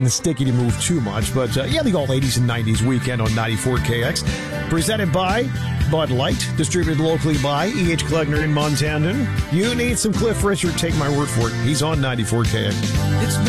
sticky to move too much, but the all 80s and 90s weekend on 94KX. Presented by Bud Light, distributed locally by E.H. Klegner in Montana. You need some Cliff Richard, take my word for it. He's on 94KX.